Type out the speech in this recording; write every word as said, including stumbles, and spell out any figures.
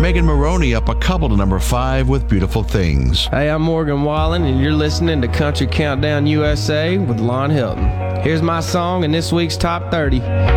Megan Maroney up a couple to number five with Beautiful Things. Hey, I'm Morgan Wallen, and you're listening to Country Countdown U S A with Lon Hilton. Here's my song in this week's Top thirty.